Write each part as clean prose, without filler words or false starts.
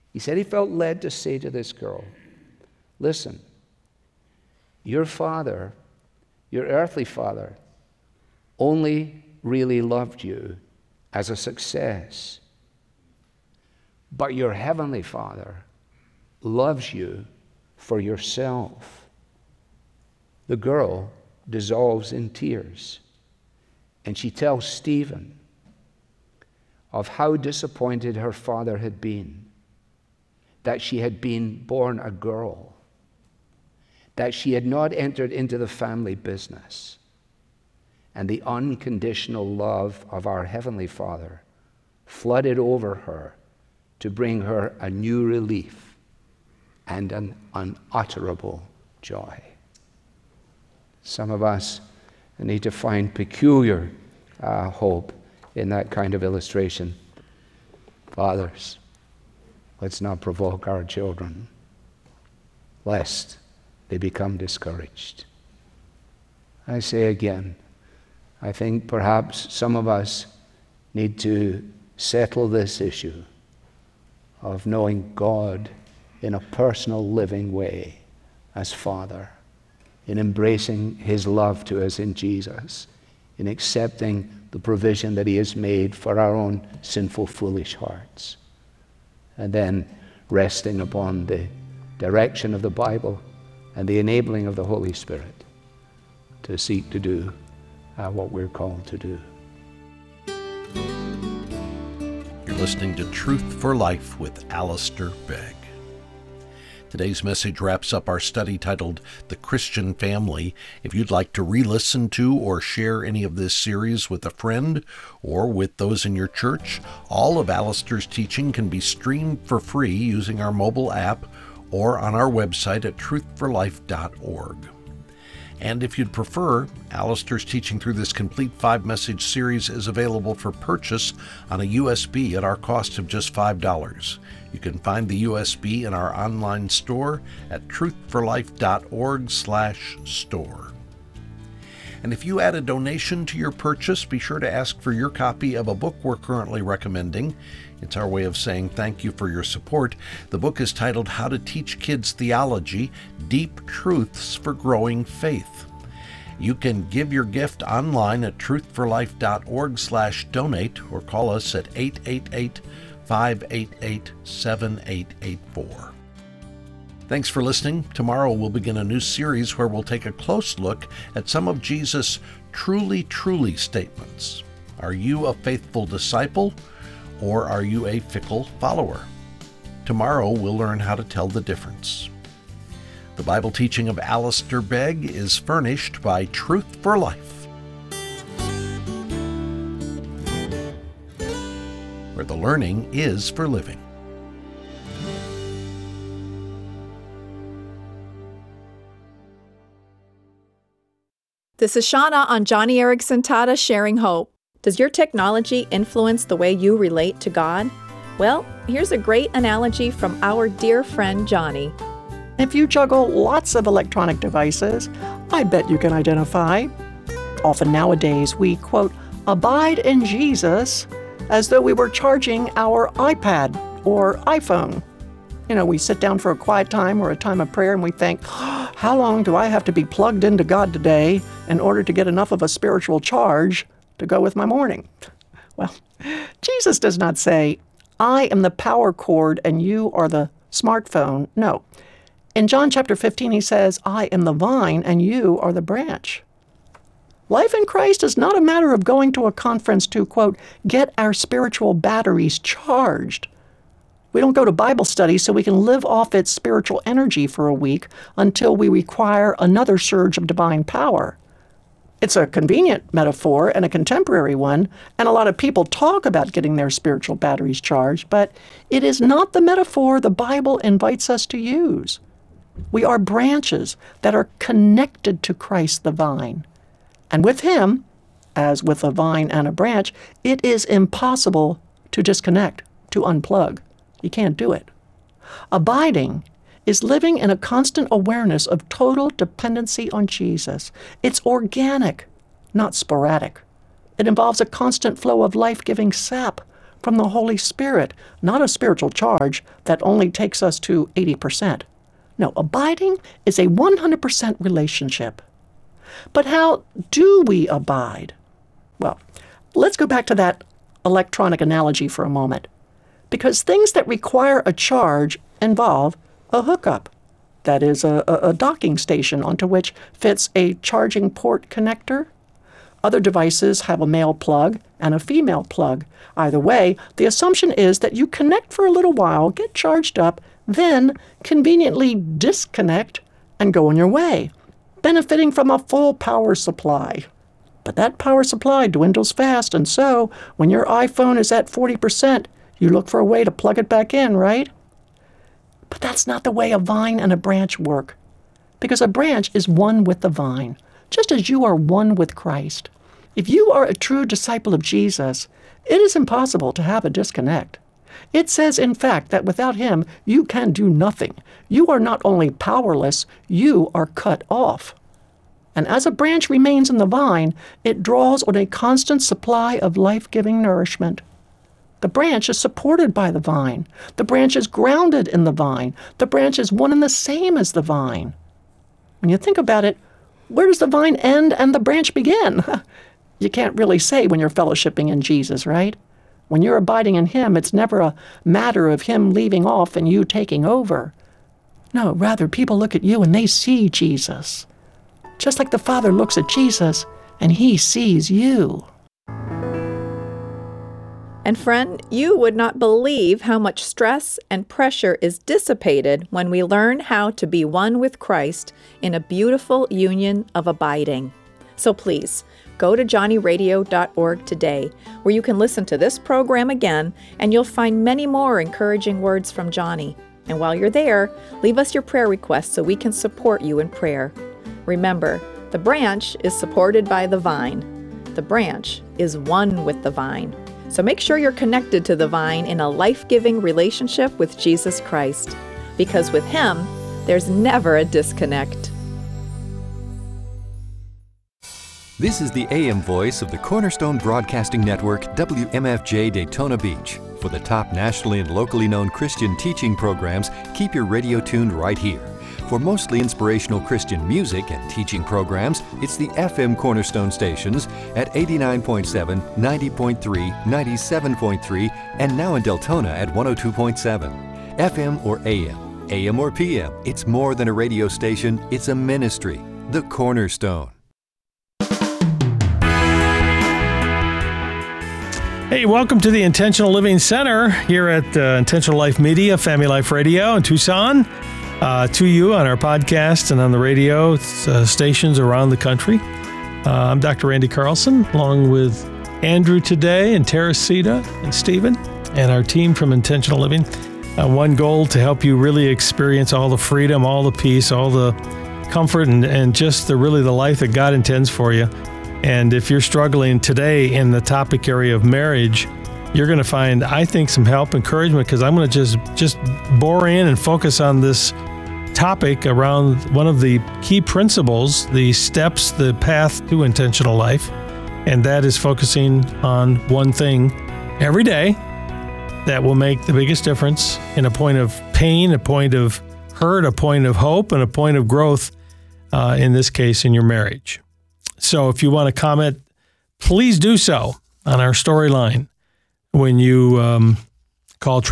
He said he felt led to say to this girl, listen, your father, your earthly father, only really loved you as a success. But your heavenly Father loves you for yourself. The girl dissolves in tears, and she tells Stephen of how disappointed her father had been, that she had been born a girl, that she had not entered into the family business, and the unconditional love of our Heavenly Father flooded over her to bring her a new relief and an unutterable joy. Some of us need to find peculiar hope in that kind of illustration. Fathers, let's not provoke our children, lest they become discouraged. I say again, I think perhaps some of us need to settle this issue of knowing God in a personal, living way as Father, in embracing His love to us in Jesus, in accepting the provision that He has made for our own sinful, foolish hearts, and then resting upon the direction of the Bible and the enabling of the Holy Spirit to seek to do what we're called to do. You're listening to Truth for Life with Alistair Begg. Today's message wraps up our study titled The Christian Family. If you'd like to re-listen to or share any of this series with a friend or with those in your church, all of Alistair's teaching can be streamed for free using our mobile app or on our website at truthforlife.org. And if you'd prefer, Alistair's teaching through this complete 5-message series is available for purchase on a USB at our cost of just $5. You can find the USB in our online store at truthforlife.org/store. And if you add a donation to your purchase, be sure to ask for your copy of a book we're currently recommending. It's our way of saying thank you for your support. The book is titled How to Teach Kids Theology: Deep Truths for Growing Faith. You can give your gift online at truthforlife.org/donate or call us at 888-588-7884. Thanks for listening. Tomorrow we'll begin a new series where we'll take a close look at some of Jesus' truly statements. Are you a faithful disciple, or are you a fickle follower? Tomorrow we'll learn how to tell the difference. The Bible teaching of Alistair Begg is furnished by Truth for Life, where the learning is for living. This is Shauna on Joni Eareckson Tada Sharing Hope. Does your technology influence the way you relate to God? Well, here's a great analogy from our dear friend Joni. If you juggle lots of electronic devices, I bet you can identify. Often nowadays we, quote, abide in Jesus as though we were charging our iPad or iPhone. You know, we sit down for a quiet time or a time of prayer and we think, how long do I have to be plugged into God today in order to get enough of a spiritual charge to go with my morning? Well, Jesus does not say, I am the power cord and you are the smartphone. No. In John chapter 15, he says, I am the vine and you are the branch. Life in Christ is not a matter of going to a conference to, quote, get our spiritual batteries charged. We don't go to Bible study so we can live off its spiritual energy for a week until we require another surge of divine power. It's a convenient metaphor and a contemporary one, and a lot of people talk about getting their spiritual batteries charged, but it is not the metaphor the Bible invites us to use. We are branches that are connected to Christ the vine. And with Him, as with a vine and a branch, it is impossible to disconnect, to unplug. You can't do it. Abiding is living in a constant awareness of total dependency on Jesus. It's organic, not sporadic. It involves a constant flow of life-giving sap from the Holy Spirit, not a spiritual charge that only takes us to 80%. No, abiding is a 100% relationship. But how do we abide? Well, let's go back to that electronic analogy for a moment. Because things that require a charge involve a hookup. That is a docking station onto which fits a charging port connector. Other devices have a male plug and a female plug. Either way, the assumption is that you connect for a little while, get charged up, then conveniently disconnect and go on your way, benefiting from a full power supply. But that power supply dwindles fast, and so when your iPhone is at 40%, you look for a way to plug it back in, right? But that's not the way a vine and a branch work, because a branch is one with the vine, just as you are one with Christ. If you are a true disciple of Jesus, it is impossible to have a disconnect. It says, in fact, that without him, you can do nothing. You are not only powerless, you are cut off. And as a branch remains in the vine, it draws on a constant supply of life-giving nourishment. The branch is supported by the vine. The branch is grounded in the vine. The branch is one and the same as the vine. When you think about it, where does the vine end and the branch begin? You can't really say when you're fellowshipping in Jesus, right? When you're abiding in him, it's never a matter of him leaving off and you taking over. No, rather, people look at you and they see Jesus. Just like the Father looks at Jesus and he sees you. And friend, you would not believe how much stress and pressure is dissipated when we learn how to be one with Christ in a beautiful union of abiding. So please, go to johnnyradio.org today, where you can listen to this program again, and you'll find many more encouraging words from Johnny. And while you're there, leave us your prayer requests so we can support you in prayer. Remember, the branch is supported by the vine. The branch is one with the vine. So make sure you're connected to the vine in a life-giving relationship with Jesus Christ, because with him, there's never a disconnect. This is the AM voice of the Cornerstone Broadcasting Network, WMFJ Daytona Beach. For the top nationally and locally known Christian teaching programs, keep your radio tuned right here. For mostly inspirational Christian music and teaching programs, it's the FM Cornerstone stations at 89.7, 90.3, 97.3, and now in Deltona at 102.7. FM or AM or PM, it's more than a radio station, it's a ministry. The Cornerstone. Hey, welcome to the Intentional Living Center here at Intentional Life Media, Family Life Radio in Tucson. To you on our podcast and on the radio stations around the country. I'm Dr. Randy Carlson, along with Andrew today and Teresita and Stephen and our team from Intentional Living. One goal to help you really experience all the freedom, all the peace, all the comfort, and just the life that God intends for you. And if you're struggling today in the topic area of marriage, you're going to find, I think, some help, encouragement, because I'm going to just bore in and focus on this topic around one of the key principles, the steps, the path to intentional life, and that is focusing on one thing every day that will make the biggest difference in a point of pain, a point of hurt, a point of hope, and a point of growth, in this case, in your marriage. So if you want to comment, please do so on our storyline when you call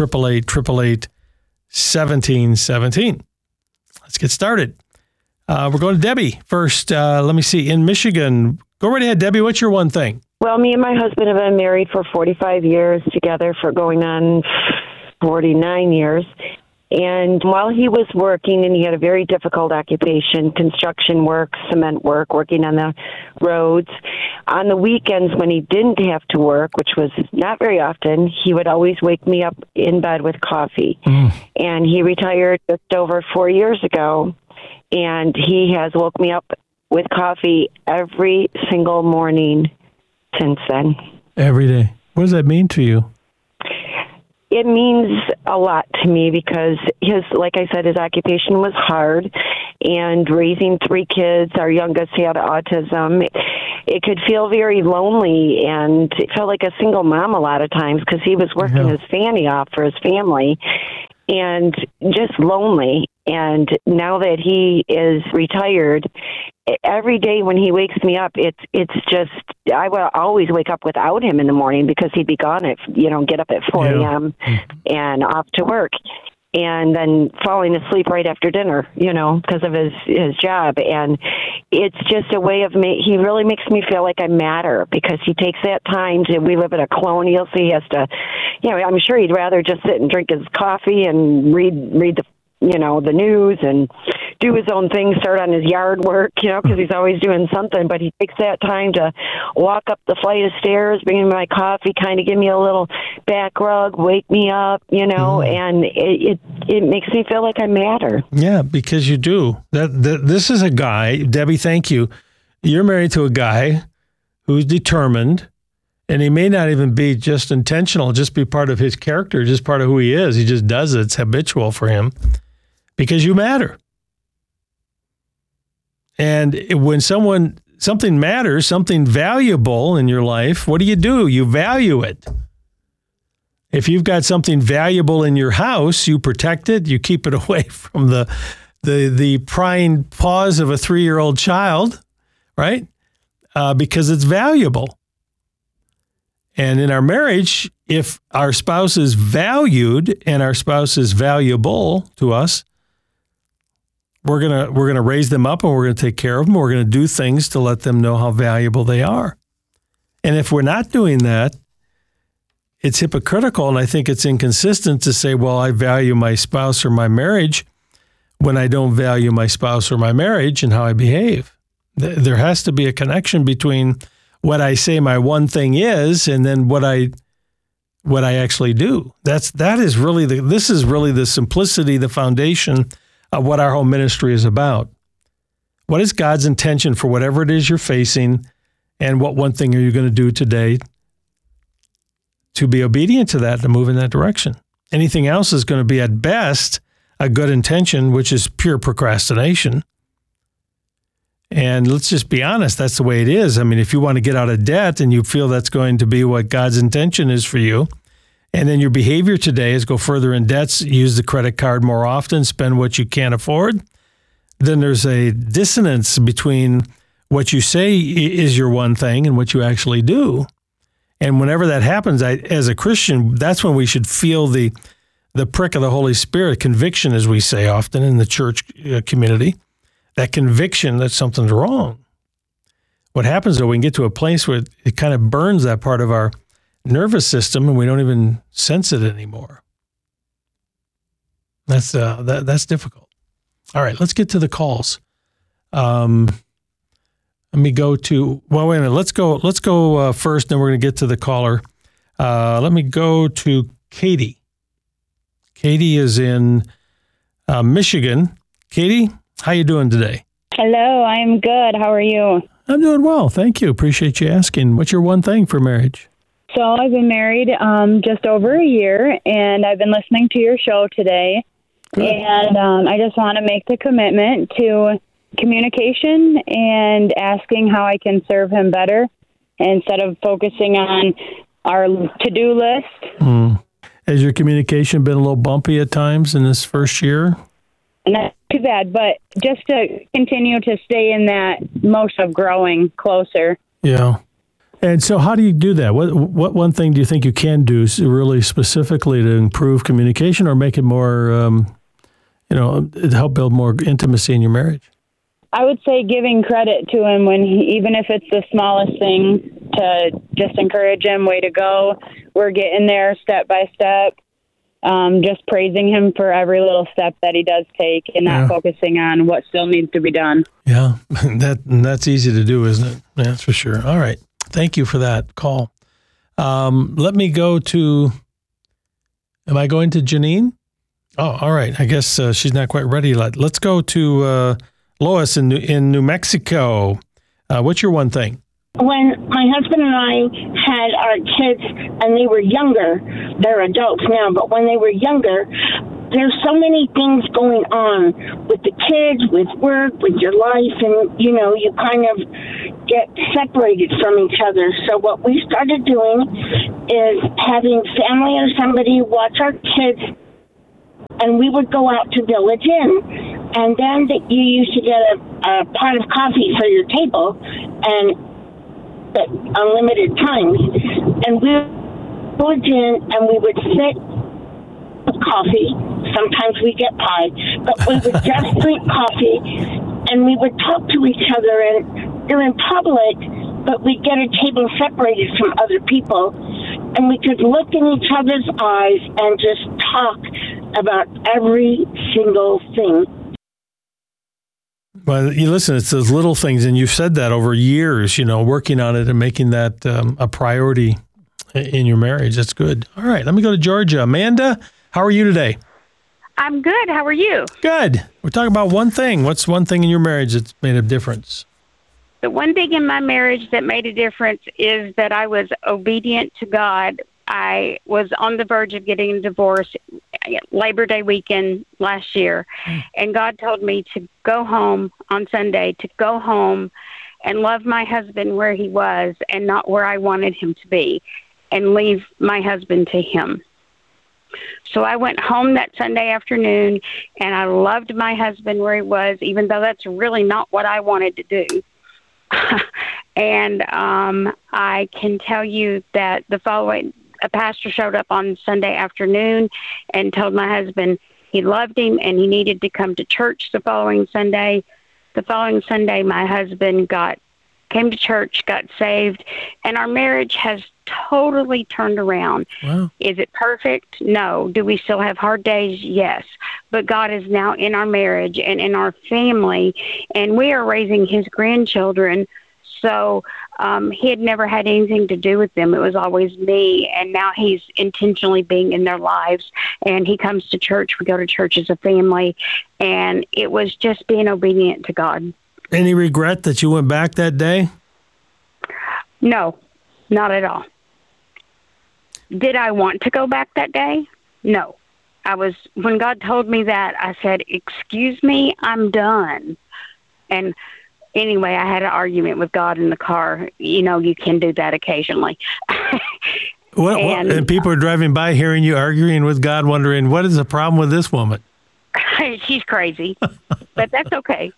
888-888-1717. Let's get started. We're going to Debbie first. Let me see. In Michigan, go right ahead, Debbie. What's your one thing? Well, me and my husband have been married for 45 years, together for going on 49 years. And while he was working, and he had a very difficult occupation, construction work, cement work, working on the roads, on the weekends when he didn't have to work, which was not very often, he would always wake me up in bed with coffee. And he retired just over 4 years ago, and he has woke me up with coffee every single morning since then. Every day. What does that mean to you? it means a lot to me because like I said, his occupation was hard, and raising 3 kids, our youngest had autism. It could feel very lonely, and it felt like a single mom a lot of times because he was working his fanny off for his family, and just lonely. And now that he is retired, every day when he wakes me up, it's just, I will always wake up without him in the morning because he'd be gone at, get up at 4 a.m. and off to work. And then falling asleep right after dinner, because of his job. And it's just a way of he really makes me feel like I matter because he takes that time we live in a colonial, so he has to, I'm sure he'd rather just sit and drink his coffee and read the the news and do his own thing, start on his yard work, because he's always doing something. But he takes that time to walk up the flight of stairs, bring me my coffee, kind of give me a little back rub, wake me up, and it makes me feel like I matter. Yeah, because you do. This is a guy, Debbie, thank you. You're married to a guy who's determined, and he may not even be just intentional, just be part of his character, just part of who he is. He just does it. It's habitual for him because you matter. And when something matters, something valuable in your life, what do? You value it. If you've got something valuable in your house, you protect it, you keep it away from the prying paws of a 3-year-old child, right? Because it's valuable. And in our marriage, if our spouse is valued and our spouse is valuable to us, we're gonna raise them up and we're gonna take care of them. We're gonna do things to let them know how valuable they are. And if we're not doing that, it's hypocritical, and I think it's inconsistent to say, well, I value my spouse or my marriage when I don't value my spouse or my marriage and how I behave. There has to be a connection between what I say my one thing is and then what I actually do. This is really the simplicity, the foundation of what our whole ministry is about. What is God's intention for whatever it is you're facing, and what one thing are you going to do today to be obedient to that, to move in that direction? Anything else is going to be at best a good intention, which is pure procrastination. And let's just be honest, that's the way it is. I mean, if you want to get out of debt and you feel that's going to be what God's intention is for you, and then your behavior today is go further in debts, use the credit card more often, spend what you can't afford, then there's a dissonance between what you say is your one thing and what you actually do. And whenever that happens, as a Christian, that's when we should feel the prick of the Holy Spirit, conviction, as we say often in the church community, that conviction that something's wrong. What happens, though, we can get to a place where it kind of burns that part of our nervous system and we don't even sense it anymore. That's difficult. All right, let's get to the calls. Let me go to, well, wait a minute. Let's go first, then we're going to get to the caller. Let me go to Katie. Katie is in Michigan. Katie, how you doing today? Hello, I'm good. How are you? I'm doing well. Thank you. Appreciate you asking. What's your one thing for marriage? So I've been married just over a year, and I've been listening to your show today. Good. And I just want to make the commitment to communication and asking how I can serve him better instead of focusing on our to-do list. Has your communication been a little bumpy at times in this first year? Not too bad, but just to continue to stay in that motion of growing closer. Yeah. And so how do you do that? What one thing do you think you can do really specifically to improve communication or make it more, help build more intimacy in your marriage? I would say giving credit to him even if it's the smallest thing, to just encourage him, way to go. We're getting there step by step. Just praising him for every little step that he does take and not focusing on what still needs to be done. Yeah, that's easy to do, isn't it? Yeah, that's for sure. All right. Thank you for that call. Let me go to, am I going to Janine? Oh, all right. I guess she's not quite ready. Let's go to Lois in New Mexico. What's your one thing? when my husband and I had our kids and they were younger, they're adults now, but when they were younger, there's so many things going on with the kids, with work, with your life, and, you know, you kind of get separated from each other. So what we started doing is having family or somebody watch our kids, and we would go out to Village Inn, and then you used to get a pot of coffee for your table, and at unlimited times, and we would in and we would sit with coffee. Sometimes we get pie, but we would just drink coffee, and we would talk to each other, and they're in public, but we'd get a table separated from other people, and we could look in each other's eyes and just talk about every single thing. Well, you listen, it's those little things, and you've said that over years, you know, working on it and making that a priority in your marriage. That's good. All right, let me go to Georgia. Amanda, how are you today? I'm good. How are you? Good. We're talking about one thing. What's one thing in your marriage that's made a difference? The one thing in my marriage that made a difference is that I was obedient to God. I was on the verge of getting a divorce Labor Day weekend last year, and God told me to go home on Sunday, to go home and love my husband where he was and not where I wanted him to be, and leave my husband to him. So I went home that Sunday afternoon, and I loved my husband where he was, even though that's really not what I wanted to do. And I can tell you that a pastor showed up on Sunday afternoon and told my husband he loved him and he needed to come to church the following Sunday. The following Sunday, my husband came to church, got saved, and our marriage has totally turned around. Wow. Is it perfect? No. Do we still have hard days? Yes. But God is now in our marriage and in our family, and we are raising his grandchildren. So he had never had anything to do with them. It was always me, and now he's intentionally being in their lives, and he comes to church. We go to church as a family, and it was just being obedient to God. Any regret that you went back that day? No, not at all. Did I want to go back that day? No. When God told me that, I said, "Excuse me, I'm done." And anyway, I had an argument with God in the car. You know, you can do that occasionally. And people are driving by hearing you arguing with God, wondering, what is the problem with this woman? She's crazy, but that's okay.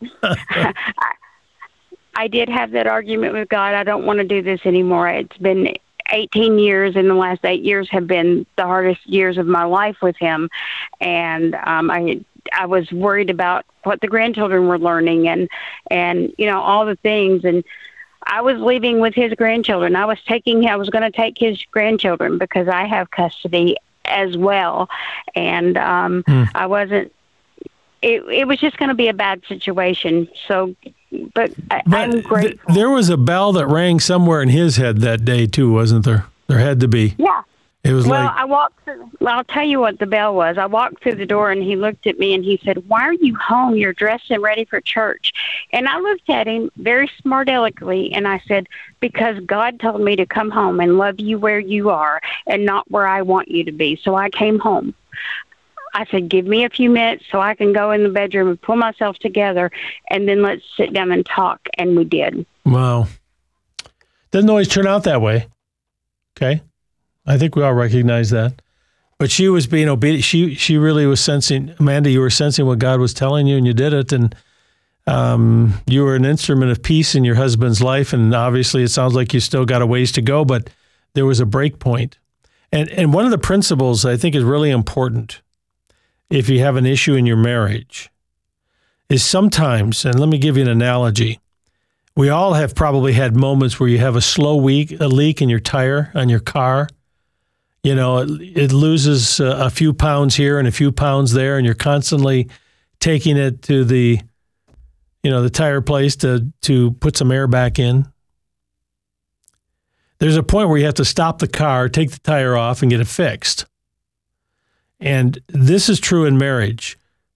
I did have that argument with God. I don't want to do this anymore. It's been 18 years, and the last 8 years have been the hardest years of my life with him. And I was worried about what the grandchildren were learning and you know, all the things. And I was leaving with his grandchildren. I was going to take his grandchildren because I have custody as well. And I wasn't, it was just going to be a bad situation. So, but I'm grateful. There was a bell that rang somewhere in his head that day too, wasn't there? There had to be. Yeah. It was I walked through. Well, I'll tell you what the bell was. I walked through the door, and he looked at me, and he said, "Why are you home? You're dressed and ready for church." And I looked at him very smart aleckly, and I said, "Because God told me to come home and love you where you are and not where I want you to be. So I came home." I said, "Give me a few minutes so I can go in the bedroom and pull myself together, and then let's sit down and talk." And we did. Wow. Doesn't always turn out that way. Okay. I think we all recognize that. But she was being obedient. She really was sensing, Amanda, you were sensing what God was telling you, and you did it. And you were an instrument of peace in your husband's life. And obviously it sounds like you still got a ways to go, but there was a break point. And one of the principles I think is really important if you have an issue in your marriage is sometimes, and let me give you an analogy, we all have probably had moments where you have a leak in your tire on your car. You know, it loses a few pounds here and a few pounds there, and you're constantly taking it to the tire place to put some air back in. There's a point where you have to stop the car, take the tire off, and get it fixed. And this is true in marriage.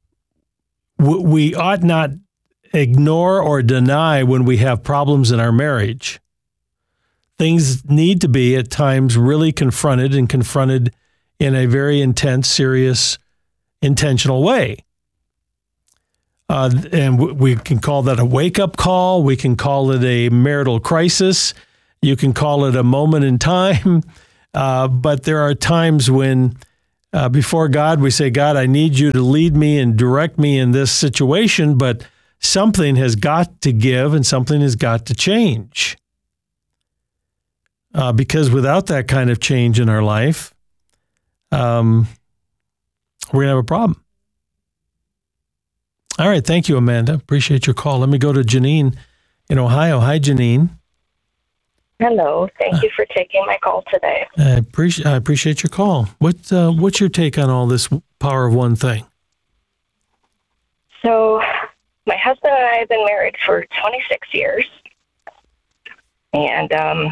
We ought not ignore or deny when we have problems in our marriage. things need to be at times really confronted in a very intense, serious, intentional way. And we can call that a wake-up call. We can call it a marital crisis. You can call it a moment in time. But there are times when before God, we say, God, I need you to lead me and direct me in this situation, but something has got to give and something has got to change. Because without that kind of change in our life, we're going to have a problem. All right. Thank you, Amanda. Appreciate your call. Let me go to Janine in Ohio. Hi, Janine. Hello. Thank you for taking my call today. I appreciate your call. What's your take on all this power of one thing? So, my husband and I have been married for 26 years. And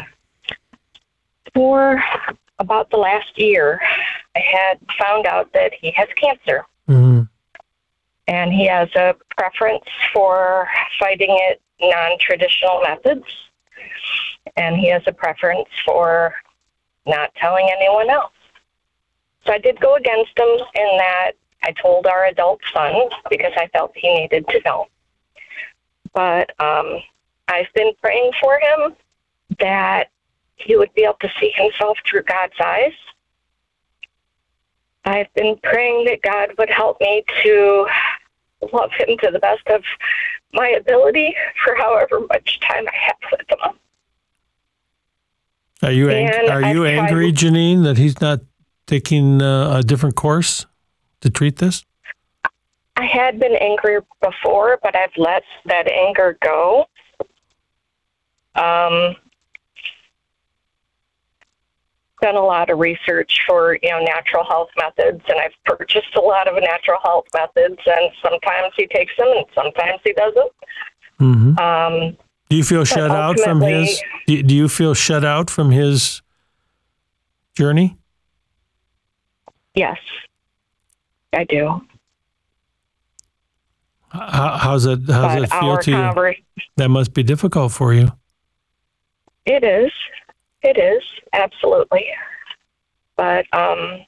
for about the last year, I had found out that he has cancer. Mm-hmm. And he has a preference for fighting it non-traditional methods. And he has a preference for not telling anyone else. So I did go against him in that I told our adult son because I felt he needed to know. But I've been praying for him that he would be able to see himself through God's eyes. I've been praying that God would help me to love him to the best of my ability for however much time I have with him. Are you angry, Janine, that he's not taking a different course to treat this? I had been angry before, but I've let that anger go. Done a lot of research for natural health methods, and I've purchased a lot of natural health methods, and sometimes he takes them and sometimes he doesn't. Mm-hmm. Do you feel shut out from his? Do you feel shut out from his journey? Yes, I do. How's it feel to you? That must be difficult for you. It is. It is, absolutely. But I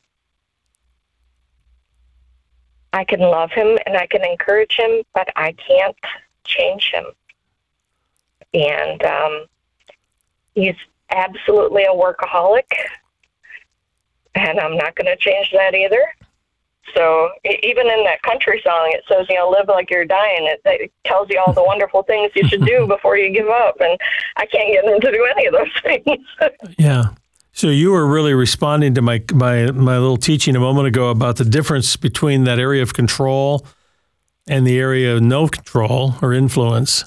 can love him and I can encourage him, but I can't change him. And he's absolutely a workaholic, and I'm not going to change that either. So even in that country song, it says, live like you're dying. It tells you all the wonderful things you should do before you give up. And I can't get him to do any of those things. Yeah. So you were really responding to my little teaching a moment ago about the difference between that area of control and the area of no control or influence.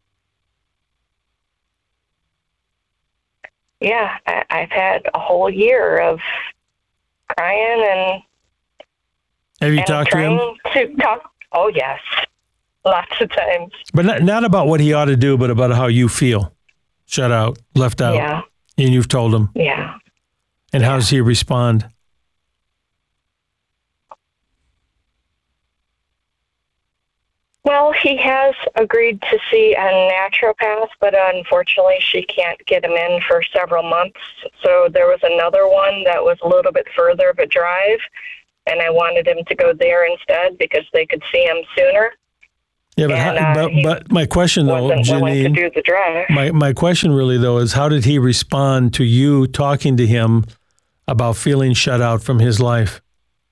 Yeah. I've had a whole year of crying and have you talked to him? Oh, yes. Lots of times. But not about what he ought to do, but about how you feel. Shut out, left out. Yeah. And you've told him. Yeah. And how does he respond? Well, he has agreed to see a naturopath, but unfortunately she can't get him in for several months. So there was another one that was a little bit further of a drive. And I wanted him to go there instead because they could see him sooner. Yeah, but my question though, Janine, to do the drive. My question really though is how did he respond to you talking to him about feeling shut out from his life?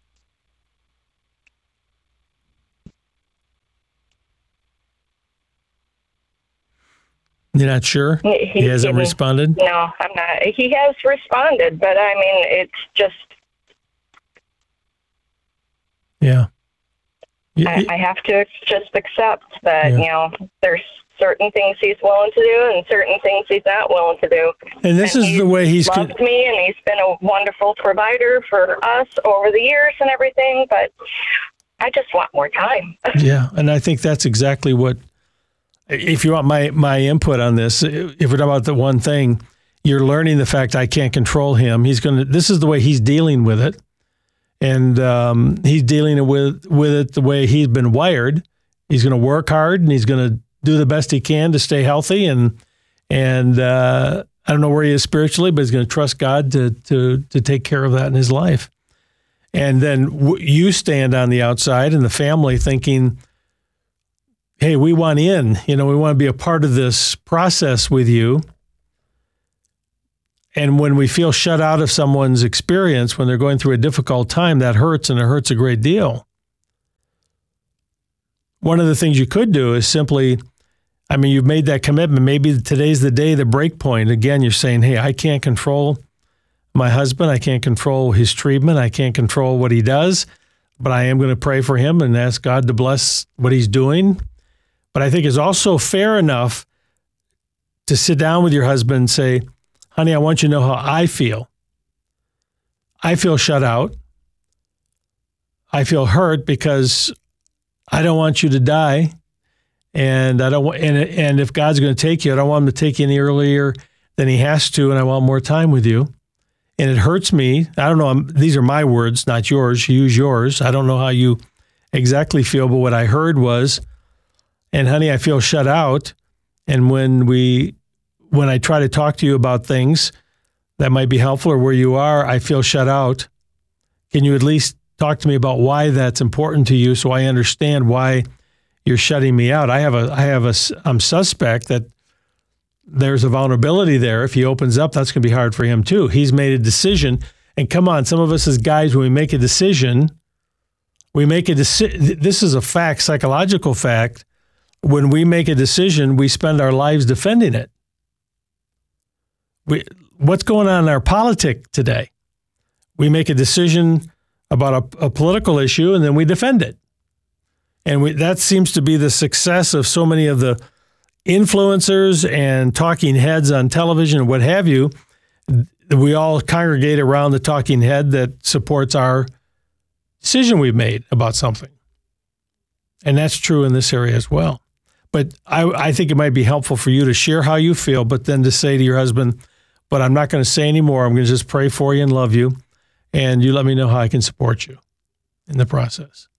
You're not sure? He hasn't responded? No, I'm not. He has responded, but I mean, it's just. Yeah. I have to just accept that, there's certain things he's willing to do and certain things he's not willing to do. And this is the way he's loved me, and he's been a wonderful provider for us over the years and everything, but I just want more time. Yeah, and I think that's exactly what, if you want my input on this, if we're talking about the one thing, you're learning the fact I can't control him. This is the way he's dealing with it. And he's dealing with it the way he's been wired. He's going to work hard and he's going to do the best he can to stay healthy. And I don't know where he is spiritually, but he's going to trust God to take care of that in his life. And then you stand on the outside and the family thinking, hey, we want in. We want to be a part of this process with you. And when we feel shut out of someone's experience, when they're going through a difficult time, that hurts, and it hurts a great deal. One of the things you could do is simply, you've made that commitment. Maybe today's the day, the break point. Again, you're saying, hey, I can't control my husband. I can't control his treatment. I can't control what he does, but I am going to pray for him and ask God to bless what he's doing. But I think it's also fair enough to sit down with your husband and say, honey, I want you to know how I feel. I feel shut out. I feel hurt because I don't want you to die. And I don't want, and if God's going to take you, I don't want him to take you any earlier than he has to, and I want more time with you. And it hurts me. I don't know. These are my words, not yours. You use yours. I don't know how you exactly feel, but what I heard was, and honey, I feel shut out. And when I try to talk to you about things that might be helpful or where you are, I feel shut out. Can you at least talk to me about why that's important to you so I understand why you're shutting me out? I'm suspect that there's a vulnerability there. If he opens up, that's going to be hard for him too. He's made a decision. And come on, some of us as guys, when we make a decision, this is a fact, psychological fact. When we make a decision, we spend our lives defending it. What's going on in our politics today? We make a decision about a political issue and then we defend it. And that seems to be the success of so many of the influencers and talking heads on television and what have you. We all congregate around the talking head that supports our decision we've made about something. And that's true in this area as well. But I think it might be helpful for you to share how you feel, but then to say to your husband, but I'm not going to say anymore. I'm going to just pray for you and love you. And you let me know how I can support you in the process.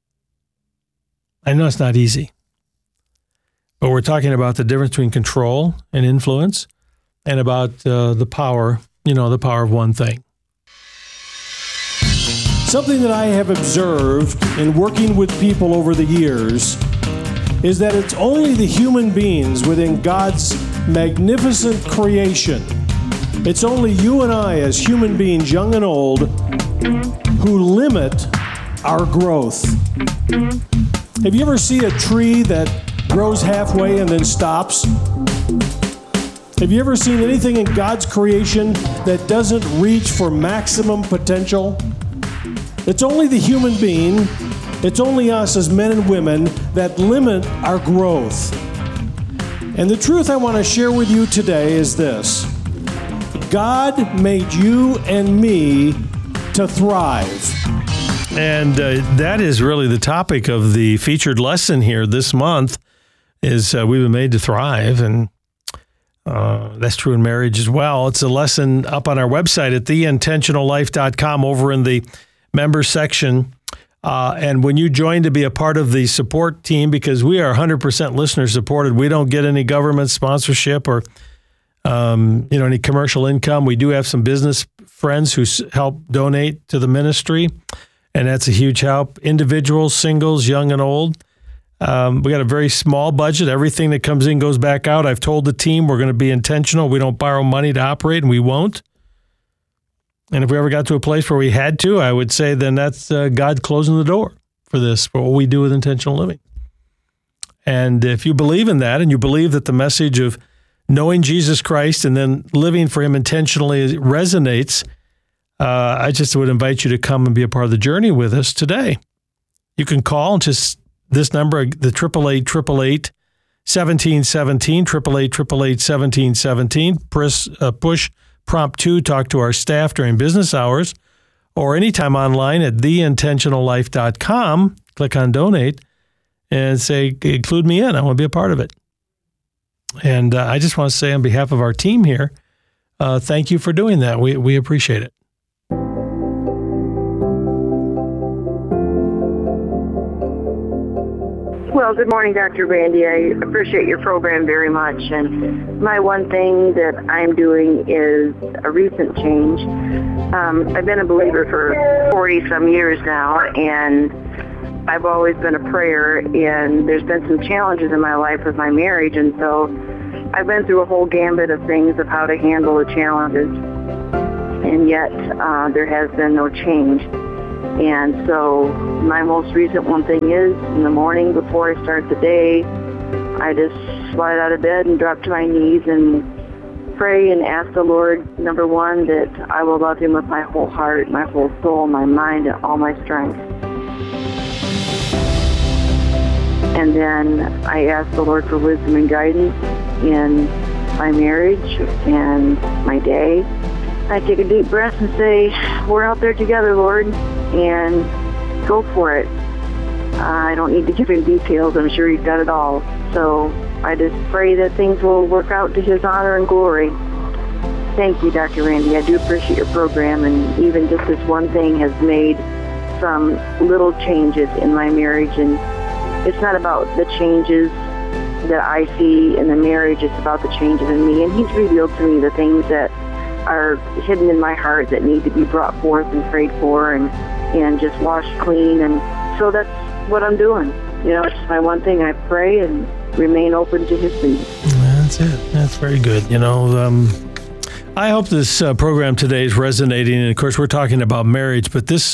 I know it's not easy, but we're talking about the difference between control and influence and about the power of one thing. Something that I have observed in working with people over the years is that it's only the human beings within God's magnificent creation. It's only you and I as human beings, young and old, who limit our growth. Have you ever seen a tree that grows halfway and then stops? Have you ever seen anything in God's creation that doesn't reach for maximum potential? It's only the human being, it's only us as men and women that limit our growth. And the truth I want to share with you today is this. God made you and me to thrive. And that is really the topic of the featured lesson here this month is we've been made to thrive. And that's true in marriage as well. It's a lesson up on our website at theintentionallife.com over in the members section. And when you join to be a part of the support team, because we are 100% listener supported, we don't get any government sponsorship or any commercial income. We do have some business friends who help donate to the ministry, and that's a huge help. Individuals, singles, young and old. We got a very small budget. Everything that comes in goes back out. I've told the team we're going to be intentional. We don't borrow money to operate, and we won't. And if we ever got to a place where we had to, I would say then that's God closing the door for this, for what we do with intentional living. And if you believe in that, and you believe that the message of knowing Jesus Christ and then living for him intentionally resonates, I just would invite you to come and be a part of the journey with us today. You can call just this number, the 888-888-1717, 888-888-1717. Push prompt 2, talk to our staff during business hours, or anytime online at theintentionallife.com. Click on donate and say, include me in. I want to be a part of it. And I just want to say on behalf of our team here, thank you for doing that. We appreciate it. Well, good morning, Dr. Randy. I appreciate your program very much. And my one thing that I'm doing is a recent change. I've been a believer for 40-some years now, and I've always been a prayer, and there's been some challenges in my life with my marriage, and so I've been through a whole gambit of things of how to handle the challenges, and yet there has been no change. And so my most recent one thing is, in the morning before I start the day, I just slide out of bed and drop to my knees and pray and ask the Lord, number one, that I will love him with my whole heart, my whole soul, my mind, and all my strength. And then I ask the Lord for wisdom and guidance in my marriage and my day. I take a deep breath and say, we're out there together, Lord, and go for it. I don't need to give him details. I'm sure he's got it all. So I just pray that things will work out to his honor and glory. Thank you, Dr. Randy. I do appreciate your program, and even just this one thing has made some little changes in my marriage. And it's not about the changes that I see in the marriage. It's about the changes in me. And he's revealed to me the things that are hidden in my heart that need to be brought forth and prayed for and just washed clean. And so that's what I'm doing. You know, it's my one thing. I pray and remain open to his lead. That's it. That's very good. You know, I hope this program today is resonating. And of course, we're talking about marriage, but this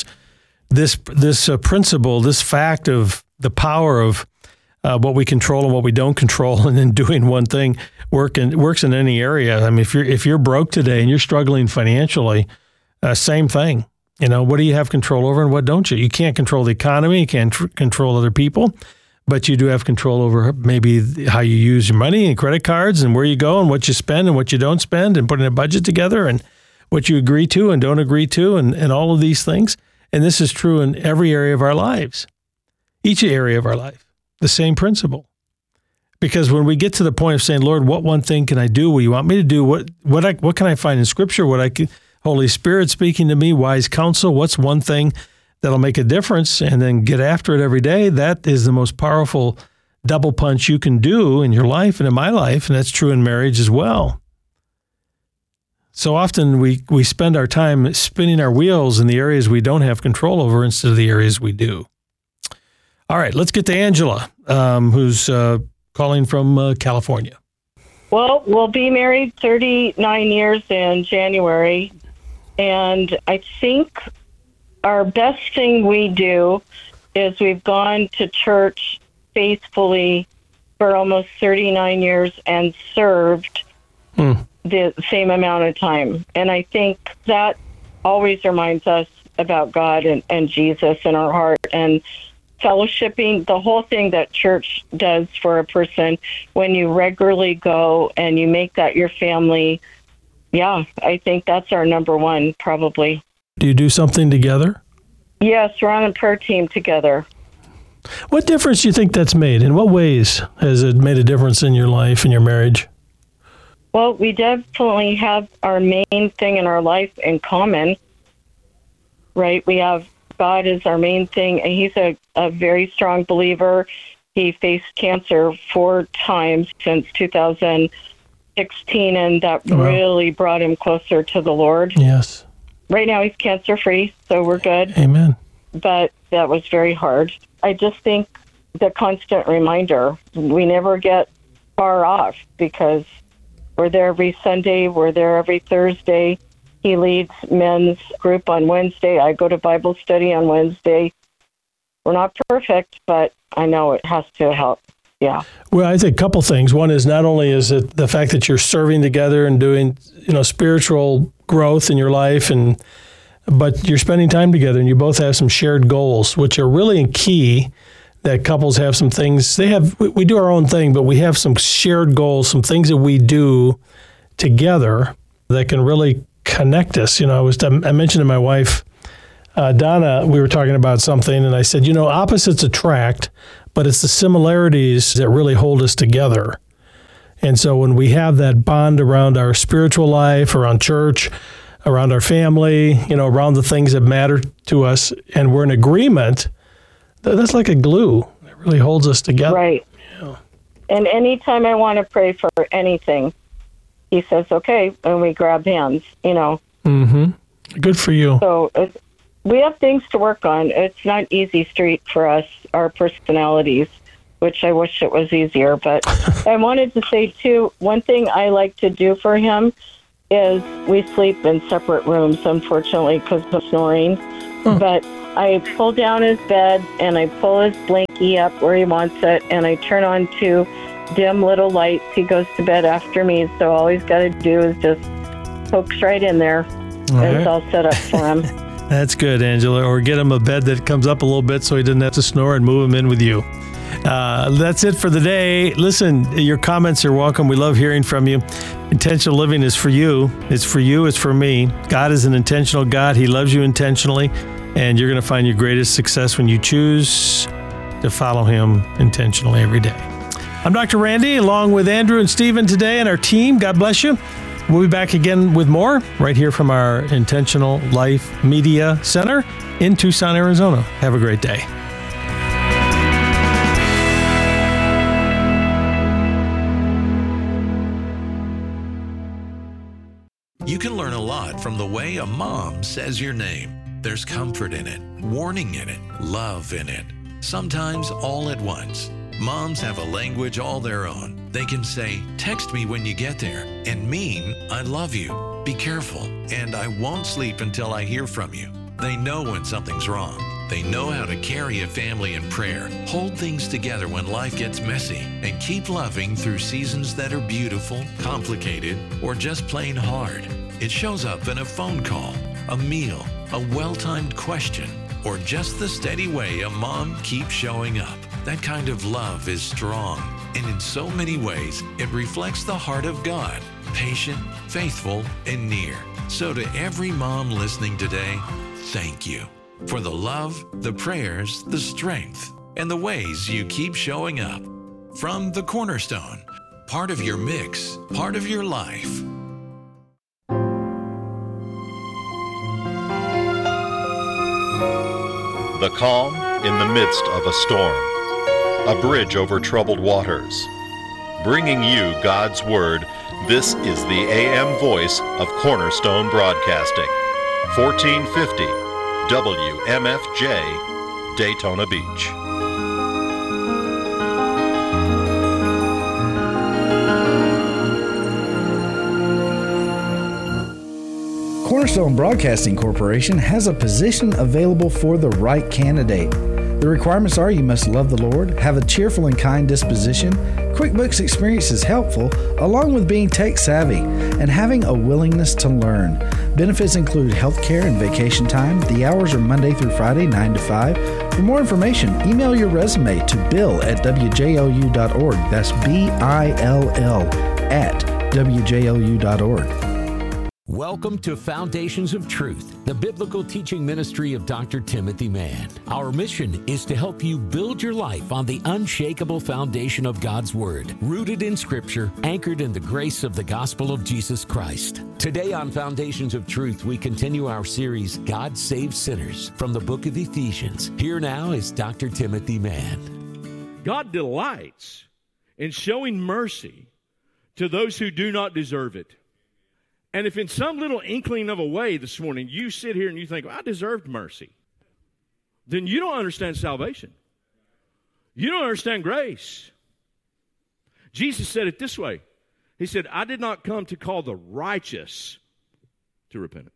principle, this fact of the power of what we control and what we don't control, and then doing one thing works in any area. I mean, if you're broke today and you're struggling financially, same thing. You know, what do you have control over and what don't you? You can't control the economy. You can't control other people, but you do have control over maybe how you use your money and credit cards and where you go and what you spend and what you don't spend, and putting a budget together and what you agree to and don't agree to, and all of these things. And this is true in every area of our lives, each area of our life. The same principle. Because when we get to the point of saying, Lord, what one thing can I do? What do you want me to do? What can I find in Scripture? Holy Spirit speaking to me, wise counsel, what's one thing that'll make a difference? And then get after it every day. That is the most powerful double punch you can do in your life and in my life. And that's true in marriage as well. So often we spend our time spinning our wheels in the areas we don't have control over instead of the areas we do. All right, let's get to Angela, who's calling from California. Well, we'll be married 39 years in January, and I think our best thing we do is we've gone to church faithfully for almost 39 years and served the same amount of time. And I think that always reminds us about God and Jesus in our heart, and fellowshipping, the whole thing that church does for a person when you regularly go and you make that your family. Yeah, I think that's our number one, probably. Do you do something together? Yes, we're on a prayer team together. What difference do you think that's made? In what ways has it made a difference in your life and your marriage? Well, we definitely have our main thing in our life in common, right? We have God is our main thing, and he's a very strong believer. He faced cancer 4 times since 2016, and that really brought him closer to the Lord. Yes. Right now he's cancer-free, so we're good. Amen. But that was very hard. I just think the constant reminder, we never get far off because we're there every Sunday, we're there every Thursday. He leads men's group on Wednesday. I go to Bible study on Wednesday. We're not perfect, but I know it has to help. Yeah. Well, I think a couple things. One is not only is it the fact that you're serving together and doing, spiritual growth in your life, but you're spending time together and you both have some shared goals, which are really key. That couples have some things. We do our own thing, but we have some shared goals, some things that we do together that can really connect us. I mentioned to my wife, Donna, we were talking about something, and I said, opposites attract, but it's the similarities that really hold us together. And so when we have that bond around our spiritual life, around church, around our family, around the things that matter to us, and we're in agreement, that's like a glue. It really holds us together. Right. Yeah. And anytime I want to pray for anything, he says, okay, and we grab hands, Mm-hmm. Good for you. So we have things to work on. It's not easy street for us, our personalities, which I wish it was easier. But I wanted to say, too, one thing I like to do for him is we sleep in separate rooms, unfortunately, because of snoring. But I pull down his bed, and I pull his blankie up where he wants it, and I turn on 2 dim little lights. He goes to bed after me, so all he's got to do is just pokes right in there, and it's all set up for him. That's good, Angela. Or get him a bed that comes up a little bit so he doesn't have to snore, and move him in with you. That's it for the day. Listen, your comments are welcome. We love hearing from you. Intentional living is for you. It's for you. It's for me. God is an intentional God. He loves you intentionally, and you're going to find your greatest success when you choose to follow him intentionally every day. I'm Dr. Randy, along with Andrew and Stephen today and our team. God bless you. We'll be back again with more right here from our Intentional Life Media Center in Tucson, Arizona. Have a great day. You can learn a lot from the way a mom says your name. There's comfort in it, warning in it, love in it, sometimes all at once. Moms have a language all their own. They can say, text me when you get there, and mean, I love you, be careful, and I won't sleep until I hear from you. They know when something's wrong. They know how to carry a family in prayer, hold things together when life gets messy, and keep loving through seasons that are beautiful, complicated, or just plain hard. It shows up in a phone call, a meal, a well-timed question, or just the steady way a mom keeps showing up. That kind of love is strong, and in so many ways, it reflects the heart of God, patient, faithful, and near. So to every mom listening today, thank you for the love, the prayers, the strength, and the ways you keep showing up. From the Cornerstone, part of your mix, part of your life. The calm in the midst of a storm. A bridge over troubled waters. Bringing you God's Word, this is the AM voice of Cornerstone Broadcasting. 1450 WMFJ, Daytona Beach. Cornerstone Broadcasting Corporation has a position available for the right candidate. The requirements are you must love the Lord, have a cheerful and kind disposition, QuickBooks experience is helpful, along with being tech savvy, and having a willingness to learn. Benefits include health care and vacation time. The hours are Monday through Friday, 9 to 5. For more information, email your resume to bill@wjlu.org. That's BILL at wjlu.org. Welcome to Foundations of Truth, the biblical teaching ministry of Dr. Timothy Mann. Our mission is to help you build your life on the unshakable foundation of God's Word, rooted in Scripture, anchored in the grace of the gospel of Jesus Christ. Today on Foundations of Truth, we continue our series, God Saves Sinners, from the book of Ephesians. Here now is Dr. Timothy Mann. God delights in showing mercy to those who do not deserve it. And if in some little inkling of a way this morning you sit here and you think, well, I deserved mercy, then you don't understand salvation. You don't understand grace. Jesus said it this way. He said, I did not come to call the righteous to repentance,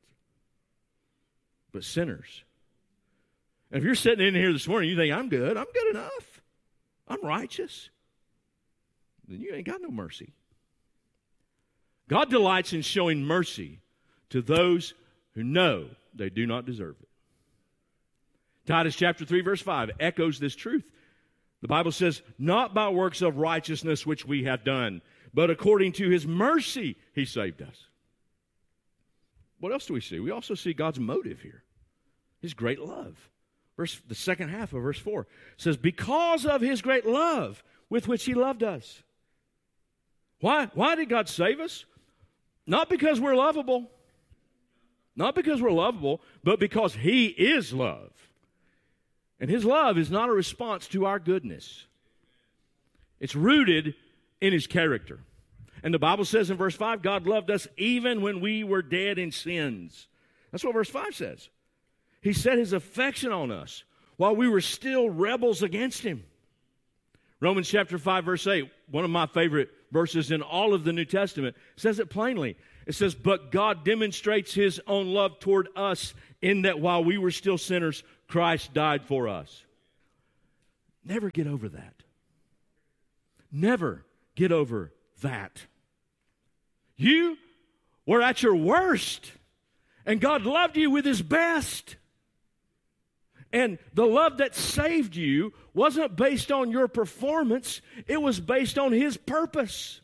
but sinners. And if you're sitting in here this morning, you think, I'm good enough, I'm righteous, then you ain't got no mercy. God delights in showing mercy to those who know they do not deserve it. Titus chapter 3, verse 5 echoes this truth. The Bible says, not by works of righteousness which we have done, but according to his mercy he saved us. What else do we see? We also see God's motive here, his great love. The second half of verse 4 says, because of his great love with which he loved us. Why did God save us? Not because we're lovable. Not because we're lovable, but because he is love. And his love is not a response to our goodness. It's rooted in his character. And the Bible says in verse 5, God loved us even when we were dead in sins. That's what verse 5 says. He set his affection on us while we were still rebels against him. Romans chapter 5, verse 8, one of my favorite verses in all of the New Testament, says it plainly. It says, but God demonstrates his own love toward us in that while we were still sinners, Christ died for us. Never get over that. Never get over that. You were at your worst, and God loved you with his best. And the love that saved you wasn't based on your performance. It was based on his purpose.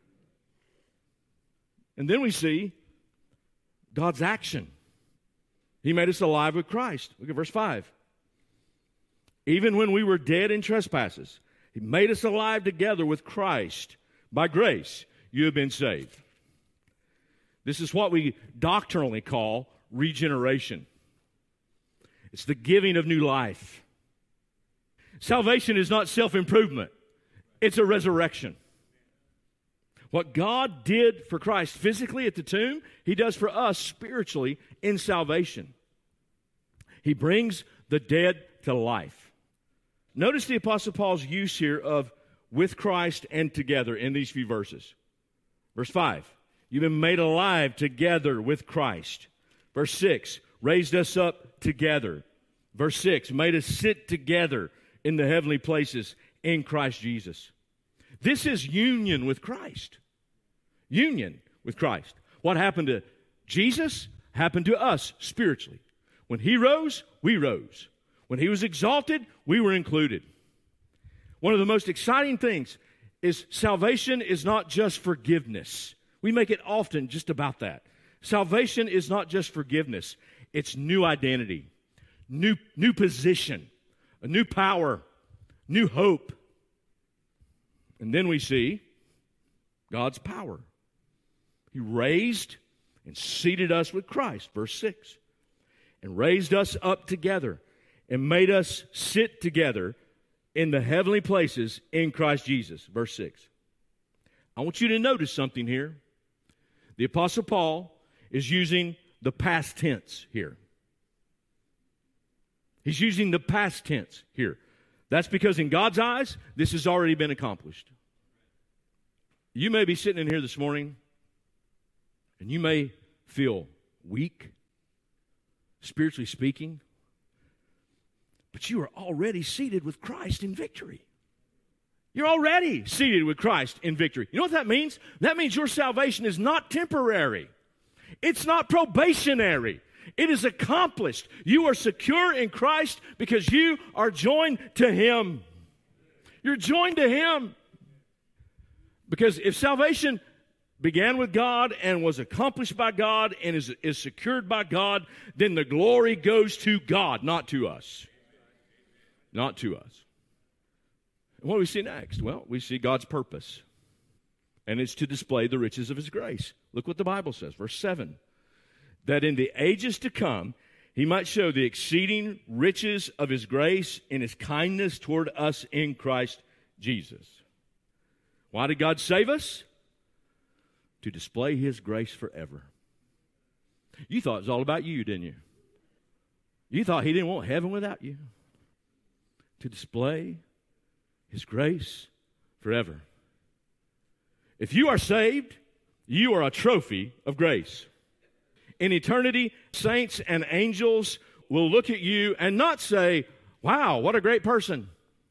And then we see God's action. He made us alive with Christ. Look at verse 5. Even when we were dead in trespasses, he made us alive together with Christ. By grace, you have been saved. This is what we doctrinally call regeneration. It's the giving of new life. Salvation is not self-improvement. It's a resurrection. What God did for Christ physically at the tomb, he does for us spiritually in salvation. He brings the dead to life. Notice the Apostle Paul's use here of with Christ and together in these few verses. Verse 5, you've been made alive together with Christ. Verse 6, raised us up together. Verse 6, made us sit together in the heavenly places in Christ Jesus. This is union with Christ. Union with Christ. What happened to Jesus happened to us spiritually. When he rose, we rose. When he was exalted, we were included. One of the most exciting things is salvation is not just forgiveness. We make it often just about that. Salvation is not just forgiveness. It's new identity, new position, a new power, new hope. And then we see God's power. He raised and seated us with Christ, verse 6, and raised us up together and made us sit together in the heavenly places in Christ Jesus, verse 6. I want you to notice something here. The Apostle Paul is using the past tense here. He's using the past tense here. That's because in God's eyes, this has already been accomplished. You may be sitting in here this morning, and you may feel weak, spiritually speaking, but you are already seated with Christ in victory. You're already seated with Christ in victory. You know what that means? That means your salvation is not temporary. It's not probationary. It is accomplished. You are secure in Christ because you are joined to him. You're joined to him. Because if salvation began with God and was accomplished by God and is secured by God, then the glory goes to God, not to us. Not to us. And what do we see next? Well, we see God's purpose. And it's to display the riches of his grace. Look what the Bible says, verse 7. That in the ages to come, he might show the exceeding riches of his grace in his kindness toward us in Christ Jesus. Why did God save us? To display his grace forever. You thought it was all about you, didn't you? You thought he didn't want heaven without you. To display his grace forever. If you are saved, you are a trophy of grace. In eternity, saints and angels will look at you and not say, wow, what a great person.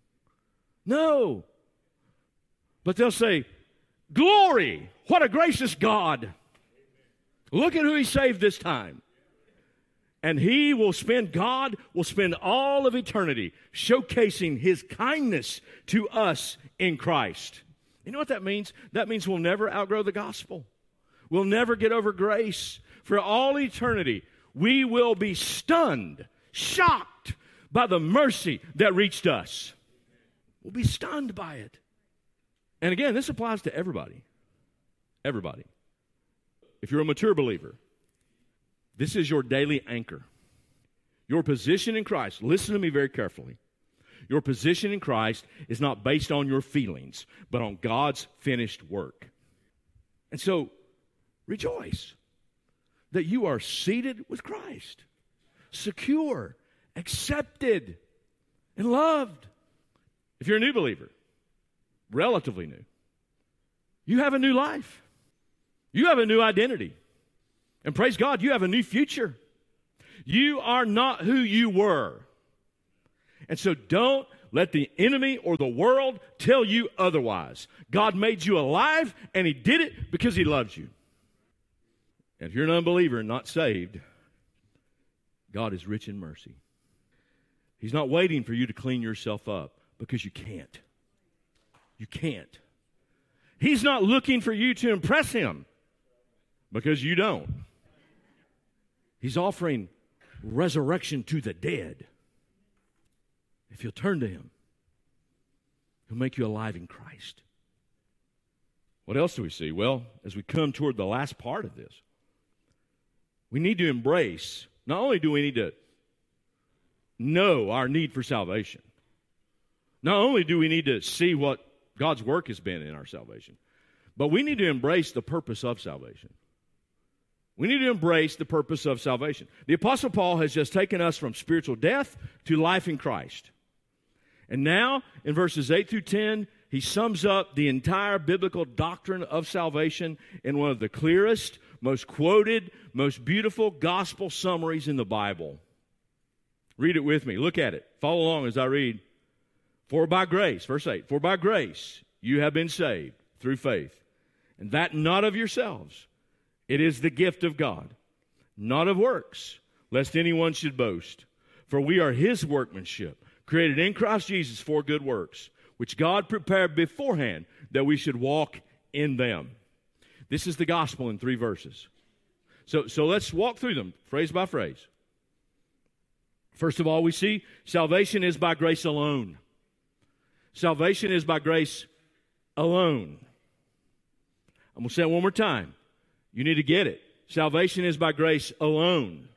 No. But they'll say, glory, what a gracious God. Look at who he saved this time. And God will spend all of eternity showcasing his kindness to us in Christ. You know what that means? That means we'll never outgrow the gospel. We'll never get over grace. For all eternity, we will be stunned, shocked by the mercy that reached us. We'll be stunned by it. And again, this applies to everybody. Everybody. If you're a mature believer, this is your daily anchor. Your position in Christ, listen to me very carefully. Your position in Christ is not based on your feelings, but on God's finished work. And so, rejoice that you are seated with Christ, secure, accepted, and loved. If you're a new believer, relatively new, you have a new life. You have a new identity. And praise God, you have a new future. You are not who you were. And so don't let the enemy or the world tell you otherwise. God made you alive, and He did it because He loves you. And if you're an unbeliever and not saved, God is rich in mercy. He's not waiting for you to clean yourself up because you can't. You can't. He's not looking for you to impress Him because you don't. He's offering resurrection to the dead. If you'll turn to Him, He'll make you alive in Christ. What else do we see? Well, as we come toward the last part of this, we need to embrace, not only do we need to know our need for salvation, not only do we need to see what God's work has been in our salvation, but we need to embrace the purpose of salvation. We need to embrace the purpose of salvation. The Apostle Paul has just taken us from spiritual death to life in Christ. And now, in verses 8 through 10, he sums up the entire biblical doctrine of salvation in one of the clearest, most quoted, most beautiful gospel summaries in the Bible. Read it with me. Look at it. Follow along as I read. For by grace, verse 8, for by grace you have been saved through faith, and that not of yourselves. It is the gift of God, not of works, lest anyone should boast. For we are His workmanship, created in Christ Jesus for good works, which God prepared beforehand that we should walk in them. This is the gospel in 3 verses. So let's walk through them, phrase by phrase. First of all, we see salvation is by grace alone. Salvation is by grace alone. I'm going to say it one more time. You need to get it. Salvation is by grace alone.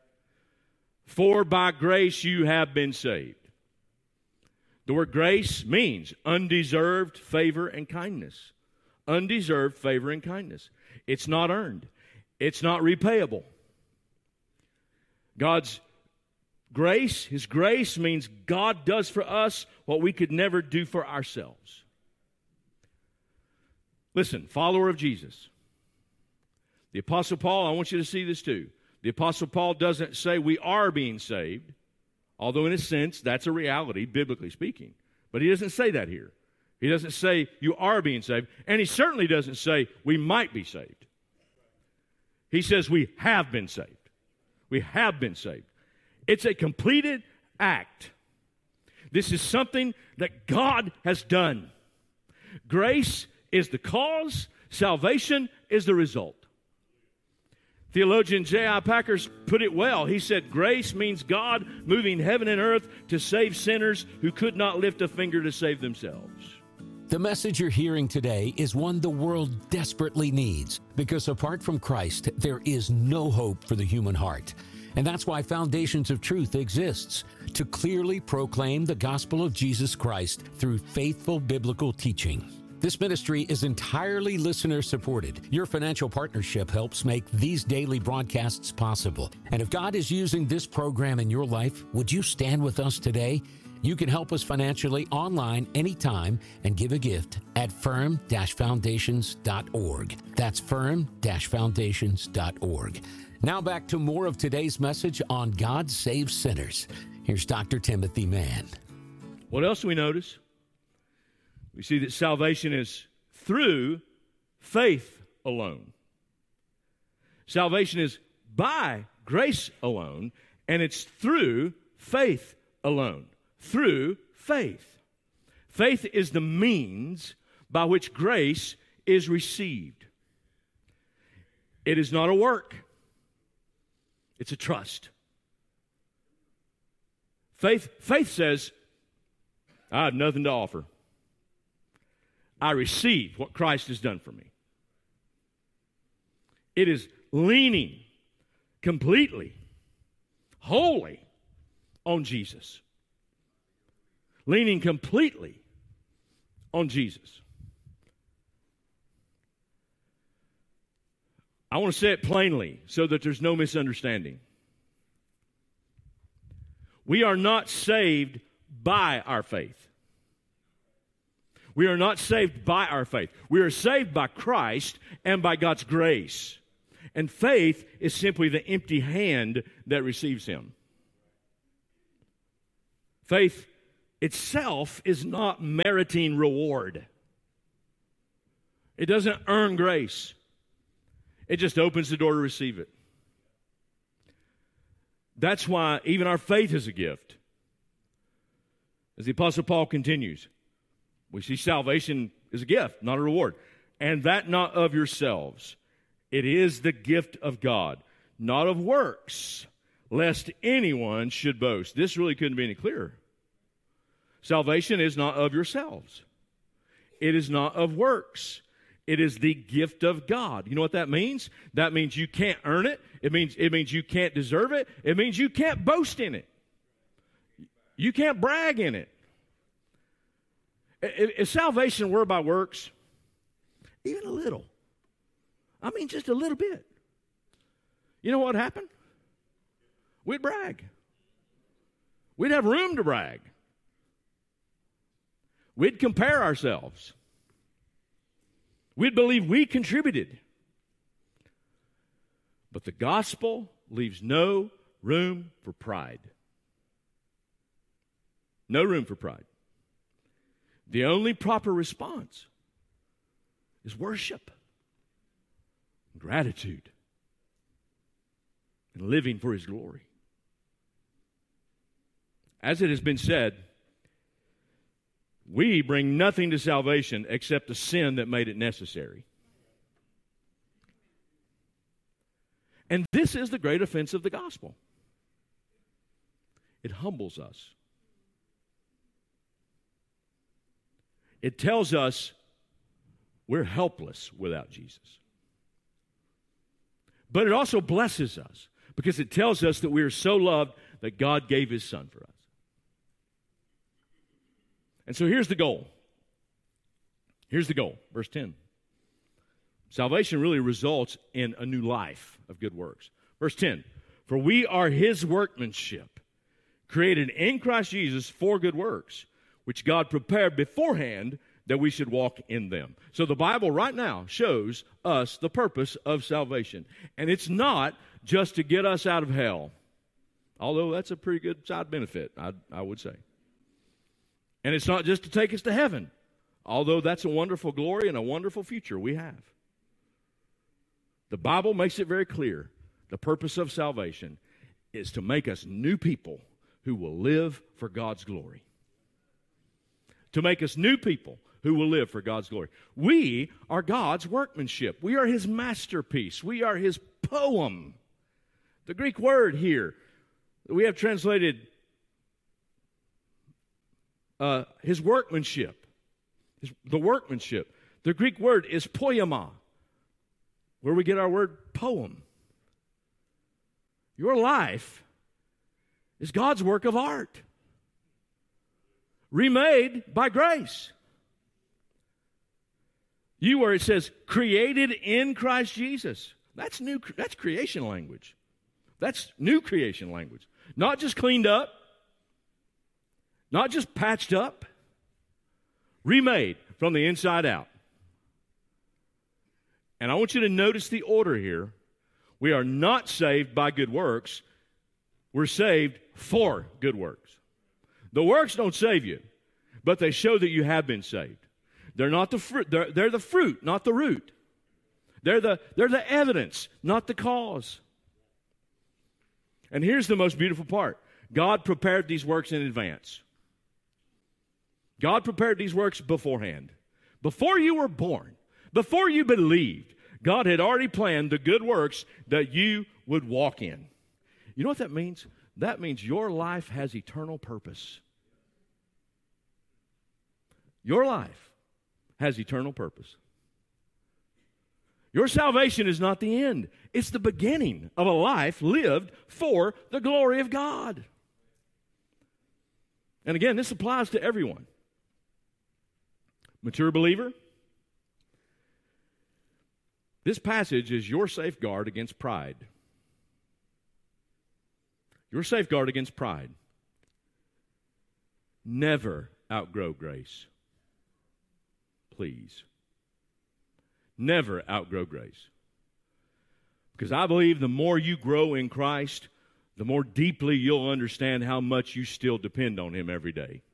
For by grace you have been saved. The word grace means undeserved favor and kindness. Undeserved favor and kindness. It's not earned. It's not repayable. God's grace, His grace means God does for us what we could never do for ourselves. Listen, follower of Jesus. The Apostle Paul, I want you to see this too. The Apostle Paul doesn't say we are being saved, although in a sense that's a reality, biblically speaking. But he doesn't say that here. He doesn't say you are being saved, and he certainly doesn't say we might be saved. He says we have been saved. We have been saved. It's a completed act. This is something that God has done. Grace is the cause, salvation is the result. Theologian J.I. Packer put it well. He said, grace means God moving heaven and earth to save sinners who could not lift a finger to save themselves. The message you're hearing today is one the world desperately needs, because apart from Christ, there is no hope for the human heart. And that's why Foundations of Truth exists, to clearly proclaim the gospel of Jesus Christ through faithful biblical teaching. This ministry is entirely listener-supported. Your financial partnership helps make these daily broadcasts possible. And if God is using this program in your life, would you stand with us today? You can help us financially online anytime and give a gift at firm-foundations.org. That's firm-foundations.org. Now back to more of today's message on God Saves Sinners. Here's Dr. Timothy Mann. What else do we notice? We see that salvation is through faith alone. Salvation is by grace alone, and it's through faith alone. Through faith. Faith is the means by which grace is received. It is not a work. It's a trust. Faith says, I have nothing to offer. I receive what Christ has done for me. It is leaning completely, wholly on Jesus. Leaning completely on Jesus. I want to say it plainly so that there's no misunderstanding. We are not saved by our faith. We are not saved by our faith. We are saved by Christ and by God's grace. And faith is simply the empty hand that receives Him. Faith itself is not meriting reward. It doesn't earn grace. It just opens the door to receive it. That's why even our faith is a gift. As the Apostle Paul continues, we see salvation is a gift, not a reward. And that not of yourselves. It is the gift of God, not of works, lest anyone should boast. This really couldn't be any clearer. Salvation is not of yourselves. It is not of works. It is the gift of God. You know what that means? That means you can't earn it. It means you can't deserve it. It means you can't boast in it. You can't brag in it. If salvation were by works, even a little, I mean just a little bit, you know what happened? We'd brag. We'd have room to brag. We'd compare ourselves. We'd believe we contributed. But the gospel leaves no room for pride. No room for pride. The only proper response is worship, gratitude, and living for His glory. As it has been said, we bring nothing to salvation except the sin that made it necessary. And this is the great offense of the gospel. It humbles us. It tells us we're helpless without Jesus. But it also blesses us because it tells us that we are so loved that God gave His Son for us. And so here's the goal. Here's the goal. Verse 10. Salvation really results in a new life of good works. Verse 10. For we are His workmanship, created in Christ Jesus for good works, which God prepared beforehand that we should walk in them. So the Bible right now shows us the purpose of salvation. And it's not just to get us out of hell, although that's a pretty good side benefit, I would say. And it's not just to take us to heaven, although that's a wonderful glory and a wonderful future we have. The Bible makes it very clear. The purpose of salvation is to make us new people who will live for God's glory. To make us new people who will live for God's glory. We are God's workmanship. We are His masterpiece. We are His poem. The Greek word here that we have translated His workmanship, the workmanship. The Greek word is poiema, where we get our word poem. Your life is God's work of art, remade by grace. You are, it says, created in Christ Jesus. That's new. That's creation language. That's new creation language. Not just cleaned up, not just patched up, remade from the inside out. And I want you to notice the order here. We are not saved by good works. We're saved for good works. The works don't save you, but they show that you have been saved. They're not the fruit. They're the fruit, not the root. They're the evidence, not the cause. And here's the most beautiful part. God prepared these works in advance. God prepared these works beforehand. Before you were born, before you believed, God had already planned the good works that you would walk in. You know what that means? That means your life has eternal purpose. Your life has eternal purpose. Your salvation is not the end. It's the beginning of a life lived for the glory of God. And again, this applies to everyone. Mature believer, this passage is your safeguard against pride. Your safeguard against pride. Never outgrow grace. Please. Never outgrow grace. Because I believe the more you grow in Christ, the more deeply you'll understand how much you still depend on Him every day.